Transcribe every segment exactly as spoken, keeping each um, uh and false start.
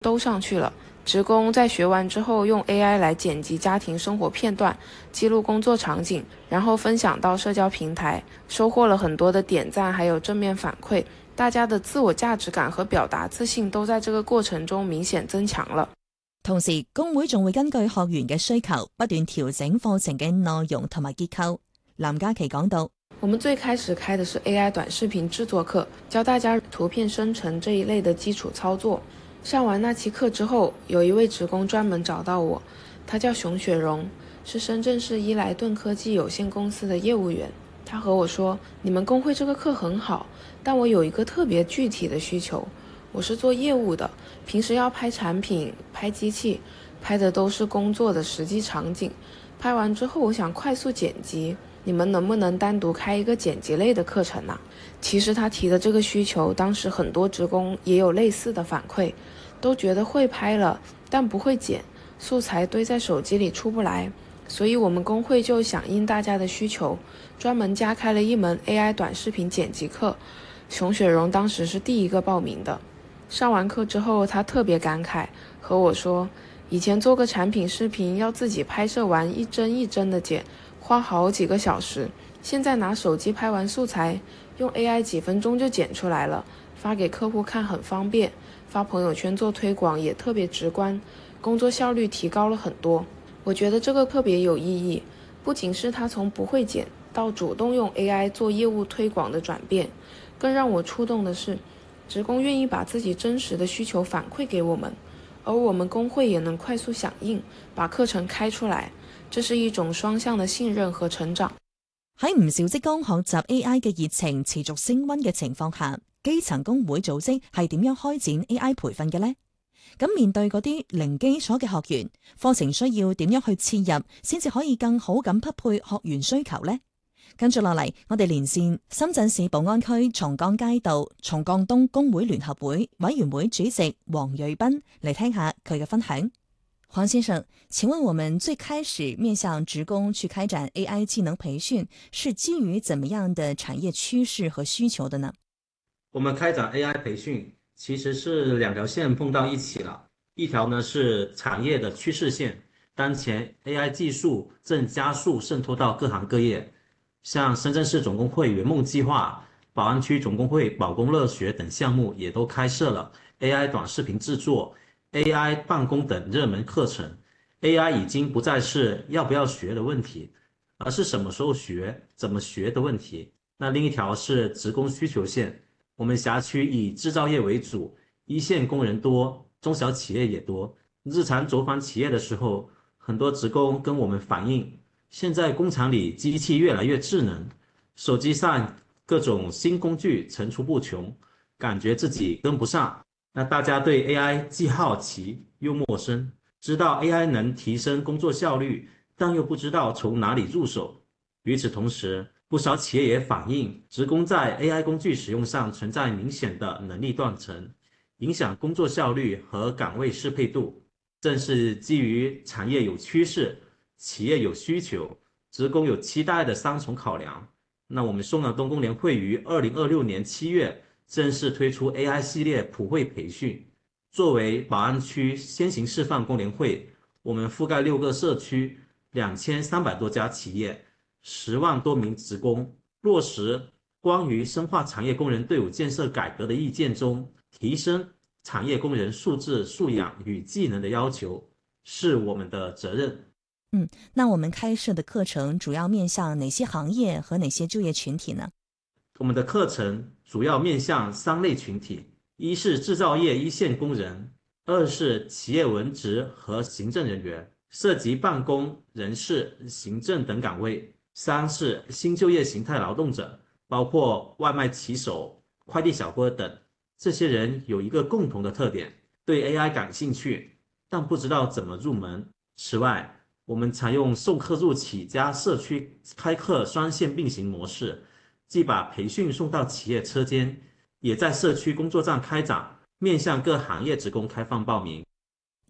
都上去了。职工在学完之后用 A I 来剪辑家庭生活片段，记录工作场景，然后分享到社交平台，收获了很多的点赞还有正面反馈，大家的自我價值感和表達自信都在這個過程中明顯增強了。 同時工會仲會根據學員嘅需求不斷調整課程嘅內容同埋結構。藍嘉琪講到， 我們最開始開的是 A I 短視頻製作課，教大家圖片生成這一類的基礎操作。上完那期課之後，有一位職工專門找到我，他叫熊雪蓉，是深圳市伊萊頓科技有限公司的業務員。他和我說，你們工會這個課很好，但我有一個特別具體的需求。我是做業務的，平時要拍產品、拍機器，拍的都是工作的實際場景。拍完之後，我想快速剪輯，你們能不能單獨開一個剪輯類的課程啊？其實他提的這個需求，當時很多職工也有類似的反饋，都覺得會拍了，但不會剪，素材堆在手機裡出不來。所以我們工會就響應大家的需求，專門加開了一門 A I 短視頻剪輯課。熊雪蓉當時是第一個報名的。上完課之後，他特別感慨，和我說，以前做個產品視頻要自己拍攝完一幀一幀的剪，花好幾個小時，現在拿手機拍完素材，用 A I 幾分鐘就剪出來了，發給客戶看很方便，發朋友圈做推廣也特別直觀，工作效率提高了很多。我覺得這個特別有意義，不僅是他從不會剪到主動用 A I 做業務推廣的轉變，更讓我觸動的是，職工願意把自己真實的需求反饋給我們，而我們工會也能快速響應，把課程開出來，這是一種雙向的信任和成長。 喺唔少職工學習 A I 嘅熱情持續升溫嘅情況下，基層工會組織係點樣開展 A I 培訓嘅呢？咁面對嗰啲零基礎嘅學員，課程需要點樣去切入，先至可以更好咁匹配學員需求呢？跟住落嚟，我哋連線深圳市寶安區松江街道松江東工會聯合會委員會主席黃瑞斌嚟聽下佢嘅分享。黃先生，請問我們最開始面向職工去開展 A I 技能培訓，是基於怎麼樣的產業趨勢和需求的呢？ 我們開展 A I 培訓，其實是兩條線碰到一起了。一條呢是產業的趨勢線，當前 A I 技術正加速滲透到各行各業，像深圳市總工會圓夢計劃、寶安區總工會寶工樂學等項目也都開設了 A I 短視頻製作、A I 辦公等熱門課程。A I 已經不再是要不要學的問題，而是什麼時候學、怎麼學的問題。那另一條是職工需求線，我們轄區以製造業為主，一線工人多，中小企業也多。日常走訪企業的時候，很多職工跟我們反映，現在工廠裡機器越來越智能，手機上各種新工具層出不窮，感覺自己跟不上。那大家對 A I 既好奇又陌生，知道 A I 能提升工作效率，但又不知道從哪裡入手。與此同時，不少企業也反映，職工在 A I 工具使用上存在明顯的能力斷層，影響工作效率和崗位適配度。正是基於產業有趨勢、企業有需求、職工有期待的三重考量，那我們松陽東工聯會於二零二六年七月正式推出 A I 系列普惠培訓。作為寶安區先行示範工聯會，我們覆蓋六個社區，兩千三百多家企業，十萬多名職工，落實關於深化產業工人隊伍建設改革的意見中，提升產業工人素質素養與技能的要求，是我們的責任。 嗯，那我們開設的課程主要面向哪些行業和哪些就業群體呢？ 我們的課程主要面向三類群體，一是製造業一線工人，二是企業文職和行政人員，涉及辦公、人事、行政等崗位；三是新就業形態勞動者，包括外賣騎手、快遞小哥等。這些人有一個共同的特點，對 A I 感興趣，但不知道怎麼入門。此外，我們採用送客入企加社區開課雙線並行模式，既把培訓送到企業車間，也在社區工作站開展，面向各行業職工開放報名。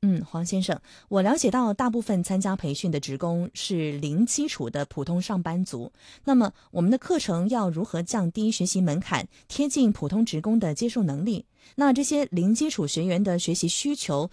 嗯，黄先生，我了解到大部分参加培训的职工是零基础的普通上班族。那么我们的课程要如何降低学习门槛，贴近普通职工的接受能力？那这些零基础学员的学习需求